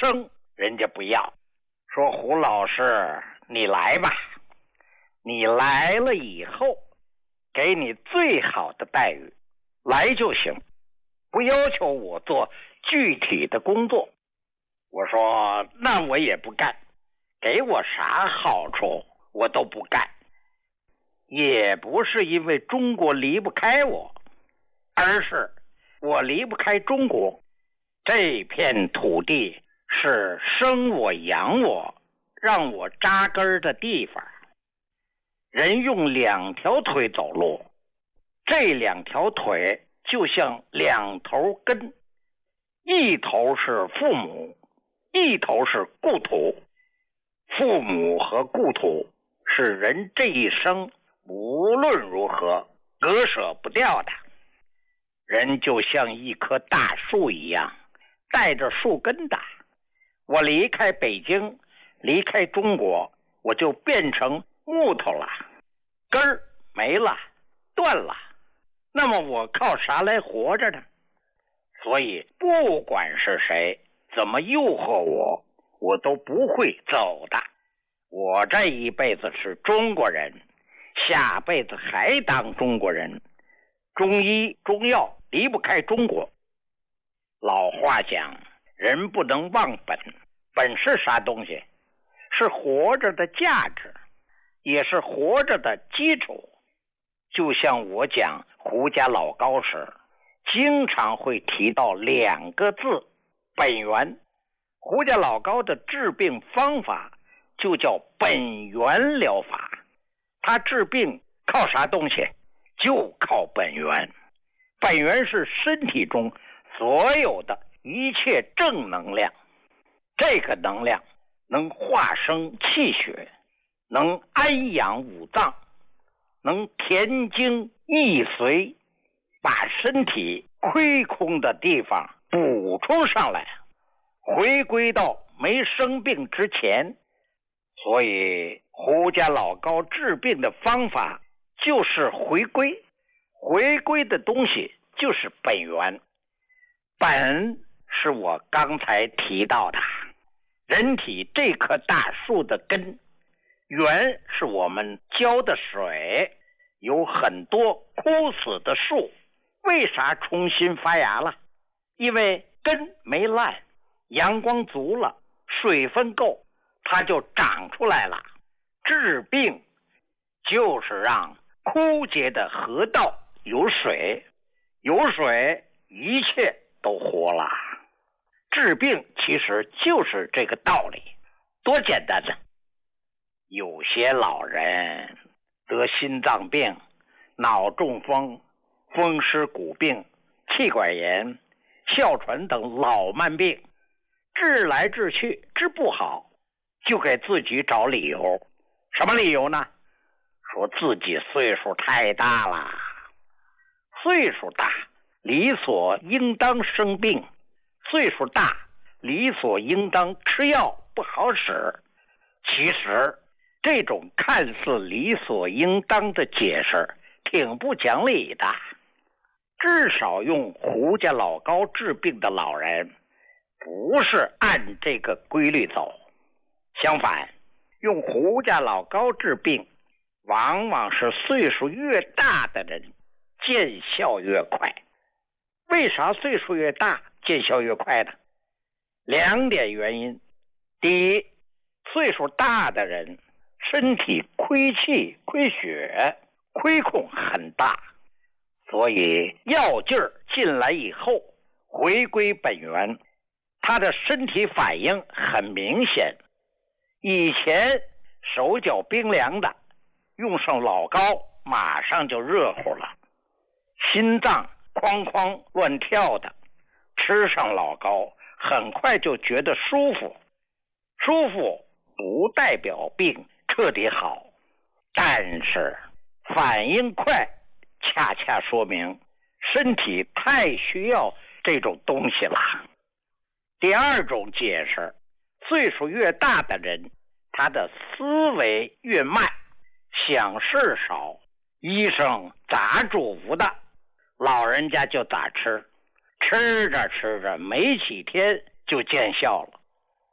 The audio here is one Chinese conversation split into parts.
生人家不要，说胡老师你来吧，你来了以后给你最好的待遇，来就行，不要求我做具体的工作。我说那我也不干，给我啥好处我都不干。也不是因为中国离不开我，而是我离不开中国。这片土地是生我养我让我扎根的地方。人用2条腿走路，这2条腿就像2头根，一头是父母，一头是故土。父母和故土是人这一生无论如何割舍不掉的。人就像一棵大树一样，带着树根的。我离开北京，离开中国，我就变成木头了，根儿没了，断了。那么我靠啥来活着呢？所以不管是谁怎么诱惑我，我都不会走的。我这一辈子是中国人，下辈子还当中国人。中医中药离不开中国。老话讲，人不能忘本。本是啥东西？是活着的价值，也是活着的基础。就像我讲胡家老高时，经常会提到2个字，本源。胡家老高的治病方法就叫本源疗法。他治病靠啥东西？就靠本源。本源是身体中所有的一切正能量，这个能量能化生气血，能安养五脏，能填精益髓，把身体亏空的地方补充上来，回归到没生病之前。所以胡家老高治病的方法就是回归，回归的东西就是本源。本是我刚才提到的人体这棵大树的根，源是我们浇的水。有很多枯死的树为啥重新发芽了？因为根没烂，阳光足了，水分够，它就长出来了。治病就是让枯竭的河道有水，有水一切都活了。治病其实就是这个道理，多简单呢！有些老人得心脏病、脑中风、风湿骨病、气管炎、哮喘等老慢病，治来治去治不好，就给自己找理由。什么理由呢？说自己岁数太大了。岁数大理所应当生病，岁数大理所应当吃药不好使。其实这种看似理所应当的解释挺不讲理的。至少用胡家老高治病的老人不是按这个规律走，相反，用胡家老高治病往往是岁数越大的人见效越快。为啥岁数越大见效越快呢？2点原因。第一，岁数大的人身体亏气亏血亏空很大，所以药劲儿进来以后回归本源，他的身体反应很明显。以前手脚冰凉的，用上老高马上就热乎了。心脏哐哐乱跳的，吃上老高很快就觉得舒服。舒服不代表病彻底好，但是反应快恰恰说明身体太需要这种东西了。第二种解释，岁数越大的人，他的思维越慢，想事少，医生咋嘱咐的，老人家就咋吃，吃着吃着没几天就见效了。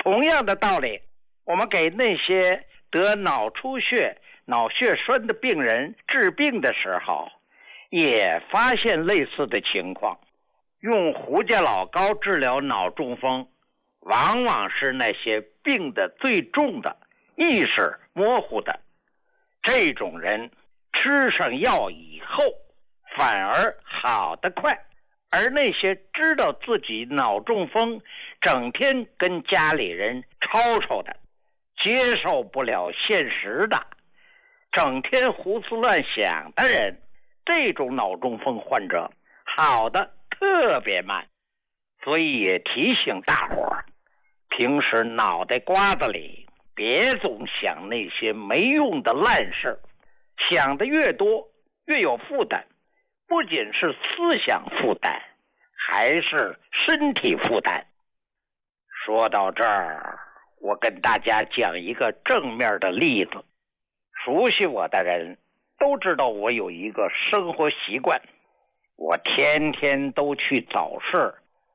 同样的道理，我们给那些得脑出血、脑血栓的病人治病的时候，也发现类似的情况。用胡家老膏治疗脑中风，往往是那些病得最重的、意识模糊的这种人，吃上药以后反而好得快。而那些知道自己脑中风，整天跟家里人吵吵的，接受不了现实的，整天胡思乱想的人，这种脑中风患者好的特别慢。所以也提醒大伙儿，平时脑袋瓜子里别总想那些没用的烂事，想的越多越有负担，不仅是思想负担，还是身体负担。说到这儿，我跟大家讲一个正面的例子。熟悉我的人都知道我有一个生活习惯，我天天都去早市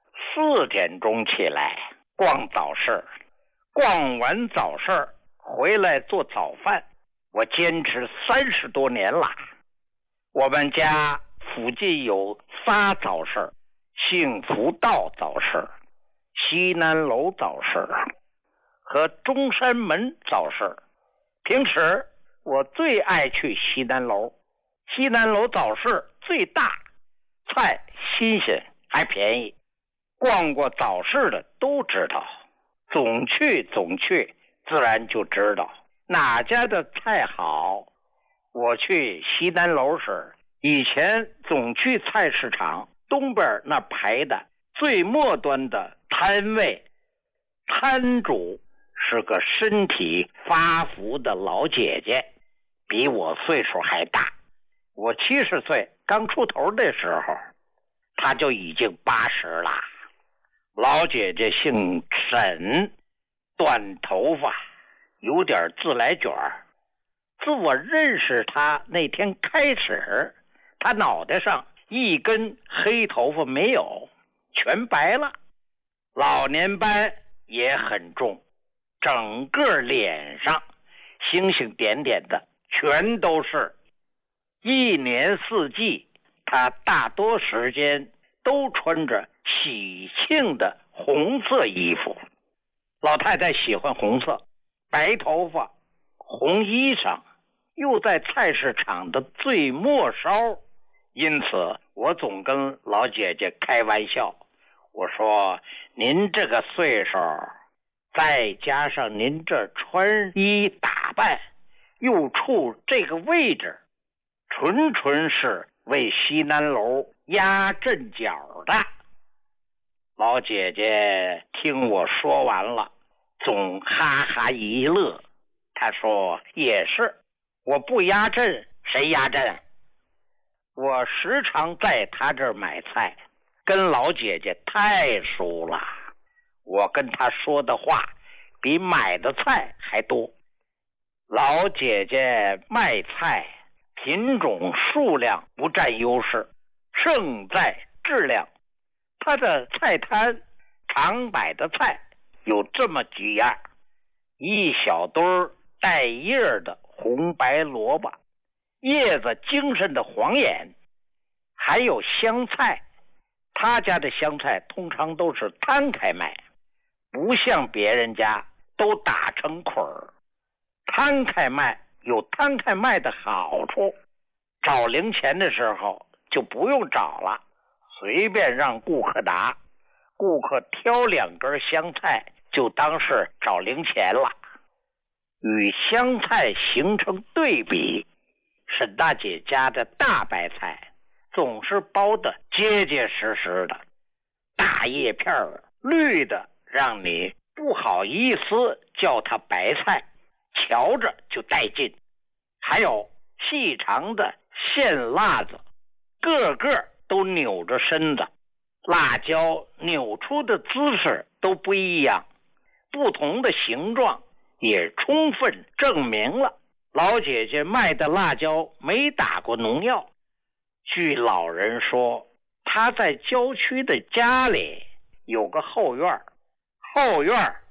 ，4点钟起来逛早市，逛完早市回来做早饭，我坚持30多年了。我们家附近有仨早市，幸福道早市、西南楼早市和中山门早市。平时我最爱去西南楼，西南楼早市最大，菜新鲜还便宜。逛过早市的都知道，总去自然就知道哪家的菜好。我去西南楼时，以前总去菜市场东边那排的最末端的摊位，摊主是个身体发福的老姐姐，比我岁数还大。我70岁刚出头的时候，她就已经80了。老姐姐姓沈，短头发，有点自来卷。自我认识她那天开始，她脑袋上一根黑头发没有，全白了。老年斑也很重，整个脸上星星点点的全都是。一年四季，她大多时间都穿着喜庆的红色衣服。老太太喜欢红色，白头发，红衣裳，又在菜市场的最末梢。因此我总跟老姐姐开玩笑，我说您这个岁数，再加上您这穿衣打扮，又处这个位置，纯是为西南楼压阵脚的。老姐姐听我说完了，总哈哈一乐。她说也是，我不压阵谁压阵？我时常在她这儿买菜，跟老姐姐太熟了，我跟她说的话比买的菜还多。老姐姐卖菜品种数量不占优势，胜在质量。她的菜摊常摆的菜有这么几样：一小堆带叶的红白萝卜，叶子精神的黄眼，还有香菜。他家的香菜通常都是摊开卖，不像别人家都打成捆儿。摊开卖有摊开卖的好处，找零钱的时候就不用找了，随便让顾客拿，顾客挑2根香菜就当是找零钱了。与香菜形成对比，沈大姐家的大白菜总是包得结结实实的，大叶片绿的让你不好意思叫它白菜，瞧着就带劲。还有细长的线辣子，个个都扭着身子，辣椒扭出的姿势都不一样，不同的形状也充分证明了老姐姐卖的辣椒没打过农药。据老人说，她在郊区的家里有个后院，后院